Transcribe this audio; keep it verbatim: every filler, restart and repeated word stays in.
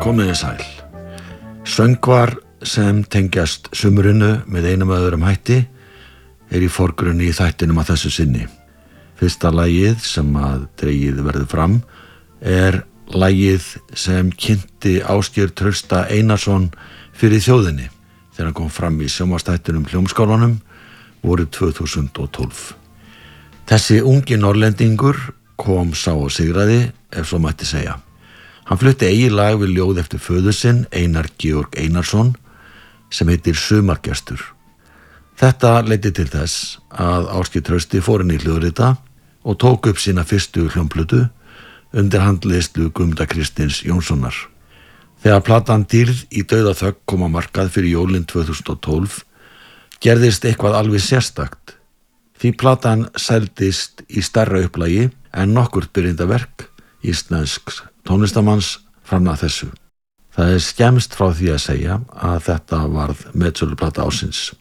Komiði sæl. Söngvar sem tengjast sumrinu með einum eða öðrum hætti er í forgrunni í þættinum að þessu sinni. Fyrsta lagið sem að dregið verður fram er lagið sem kynnti Ásgeir Trausta Einarsson fyrir þjóðinni þegar hann kom fram í sjónvarpsþættinum Hljómskálanum vorið tvö þúsund og tólf. Þessi ungi norrlendingur kom sá og sigraði, ef svo mætti segja. Hann flutti eigið lag við ljóð eftir föður sinn, Einar Georg Einarsson, sem heitir Sumargestur. Þetta leiddi til þess að Ásgeir Trausti fór inn í hljóðrita og tók upp sína fyrstu hljómplötu undir handleiðslu Guðmundar Kristins Jónssonar. Þegar platan Dýrð í dauðaþögn kom á markað fyrir jólin tvö þúsund og tólf, gerðist eitthvað alveg sérstakt. Því platan seldist í stærra upplagi en nokkurt byrjendaverk íslensks tónlistamanns fram að þessu. Það er skemmst frá því að segja að þetta varð metsöluplata ársins.